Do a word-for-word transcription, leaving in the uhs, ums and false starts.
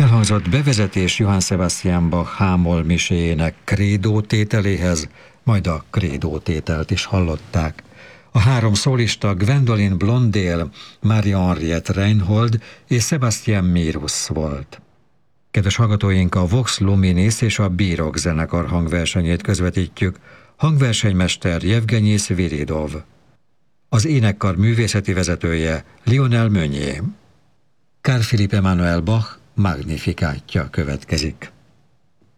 Elhangzott bevezetés Johann Sebastian Bach hámol miséjének krédó tételéhez, majd a krédó tételt is hallották. A három szólista Gwendoline Blondale, Maria Henriette Reinhold és Sebastian Mirus volt. Kedves hallgatóink, a Vox Luminis és a Bírok zenekar hangversenyét közvetítjük. Hangversenymester Jevgenyi Sviridov. Az énekkar művészeti vezetője Lionel Meunier. Carl Philipp Emanuel Bach Magnificátja következik.